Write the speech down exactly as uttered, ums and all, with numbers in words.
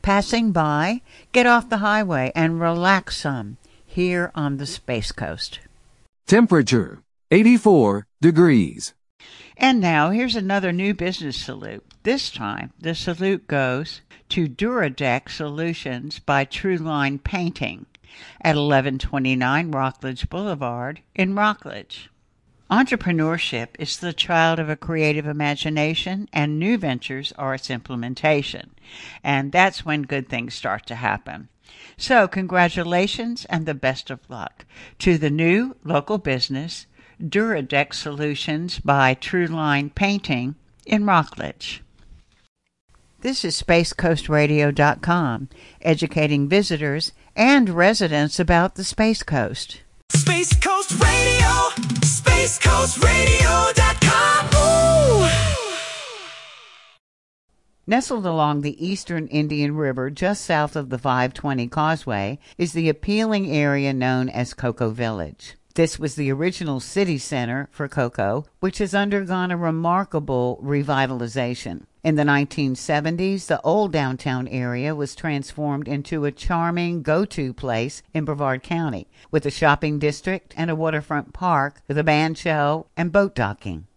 passing by, get off the highway and relax some here on the Space Coast. Temperature, eighty-four degrees. And now here's another new business salute. This time, the salute goes to Duradeck Solutions by Trueline Painting at eleven twenty-nine Rockledge Boulevard in Rockledge. Entrepreneurship is the child of a creative imagination, and new ventures are its implementation. And that's when good things start to happen. So congratulations and the best of luck to the new local business, Duradeck Solutions by Trueline Painting in Rockledge. This is Space Coast Radio dot com, educating visitors and residents about the Space Coast. Space Coast Radio, Space Coast Radio dot com. Ooh. Nestled along the eastern Indian River, just south of the five twenty Causeway, is the appealing area known as Cocoa Village. This was the original city center for cocoa, which has undergone a remarkable revitalization. In the nineteen seventies, the old downtown area was transformed into a charming go-to place in Brevard County, with a shopping district and a waterfront park with a band shell and boat docking.